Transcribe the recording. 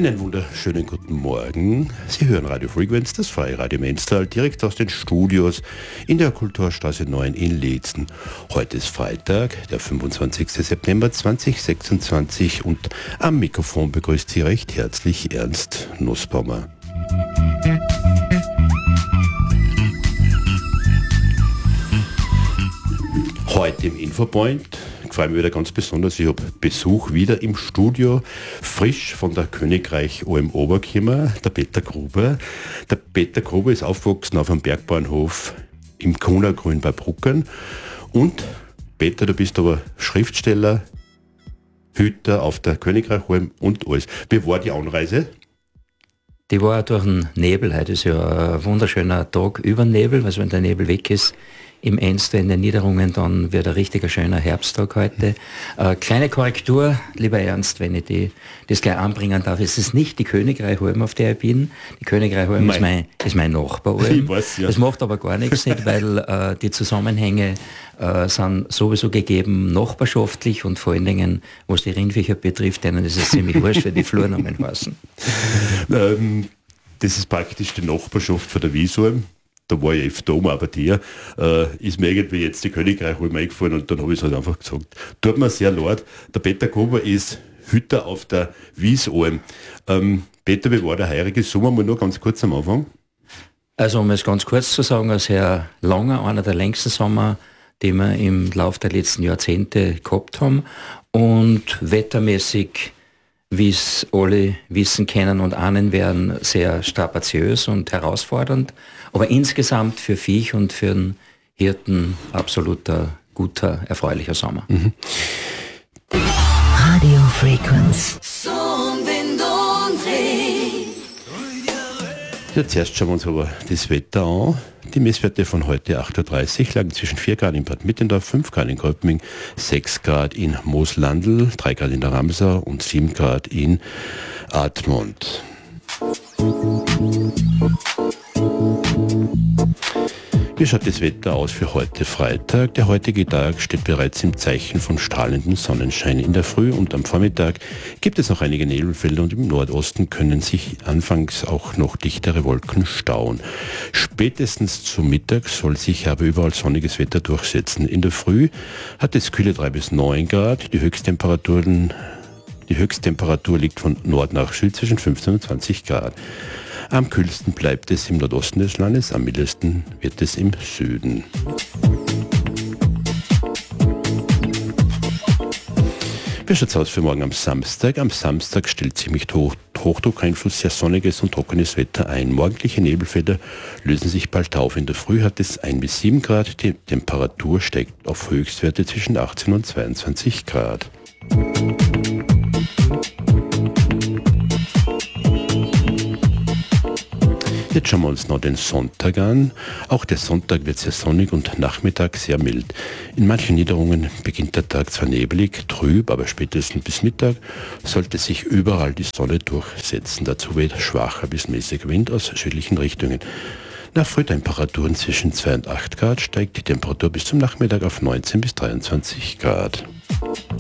Einen wunderschönen guten Morgen. Sie hören Radio Frequenz, das freie Radio Menztal, direkt aus den Studios in der Kulturstraße 9 in Leetzen. Heute ist Freitag, der 25. September 2026 und am Mikrofon begrüßt Sie recht herzlich Ernst Nussbaumer. Heute im Infopoint freue mich wieder ganz besonders. Ich habe Besuch wieder im Studio, frisch von der Königreich OM Oberkimmer, der Peter Gruber. Der Peter Gruber ist aufgewachsen auf einem Bergbauernhof im Kunergrün bei Bruckern. Und Peter, du bist aber Schriftsteller, Hüter auf der Königreich OM und alles. Wie war die Anreise? Die war durch den Nebel. Heute ist ja ein wunderschöner Tag über den Nebel, also wenn der Nebel weg ist, im Enster in den Niederungen, dann wird ein richtiger schöner Herbsttag heute. Kleine Korrektur, lieber Ernst, wenn ich das gleich anbringen darf. Es ist nicht die Königreich Alm, auf der ich bin. Die Königreich Alm ist mein Nachbar Alm. Ich weiß, ja. Das macht aber gar nichts nicht, weil die Zusammenhänge sind sowieso gegeben, nachbarschaftlich und vor allen Dingen, was die Rindviecher betrifft, denen ist es ziemlich wurscht, wie die Flurnamen heißen. Das ist praktisch die Nachbarschaft von der Wiesalm. Da war ich öfter oben, aber der ist mir irgendwie jetzt die Königreich Alm eingefallen und dann habe ich es halt einfach gesagt. Tut mir sehr leid. Der Peter Gruber ist Hüter auf der Wiesalm. Peter, wie war der heurige Sommer? Mal nur ganz kurz am Anfang. Also um es ganz kurz zu sagen, ein sehr langer, einer der längsten Sommer, die wir im Laufe der letzten Jahrzehnte gehabt haben und wettermäßig, wie es alle wissen, kennen und ahnen werden, sehr strapaziös und herausfordernd. Aber insgesamt für Viech und für den Hirten absoluter, guter, erfreulicher Sommer. Mhm. Radio Frequenz. Ja, zuerst schauen wir uns aber das Wetter an. Die Messwerte von heute 8.30 Uhr lagen zwischen 4 Grad in Bad Mittelndorf, 5 Grad in Kolping, 6 Grad in Mooslandl, 3 Grad in der Ramsau und 7 Grad in Admont. Wie schaut das Wetter aus für heute Freitag? Der heutige Tag steht bereits im Zeichen von strahlendem Sonnenschein. In der Früh und am Vormittag gibt es noch einige Nebelfelder und im Nordosten können sich anfangs auch noch dichtere Wolken stauen. Spätestens zum Mittag soll sich aber überall sonniges Wetter durchsetzen. In der Früh hat es kühle 3 bis 9 Grad. Die Höchsttemperatur liegt von Nord nach Süd zwischen 15 und 20 Grad. Am kühlsten bleibt es im Nordosten des Landes, am mildesten wird es im Süden. Wie schaut es aus für morgen am Samstag? Am Samstag stellt sich mit Hochdruckeinfluss sehr sonniges und trockenes Wetter ein. Morgendliche Nebelfelder lösen sich bald auf. In der Früh hat es 1 bis 7 Grad. Die Temperatur steigt auf Höchstwerte zwischen 18 und 22 Grad. Jetzt schauen wir uns noch den Sonntag an. Auch der Sonntag wird sehr sonnig und Nachmittag sehr mild. In manchen Niederungen beginnt der Tag zwar nebelig, trüb, aber spätestens bis Mittag sollte sich überall die Sonne durchsetzen. Dazu weht schwacher bis mäßiger Wind aus südlichen Richtungen. Nach Frühtemperaturen zwischen 2 und 8 Grad steigt die Temperatur bis zum Nachmittag auf 19 bis 23 Grad.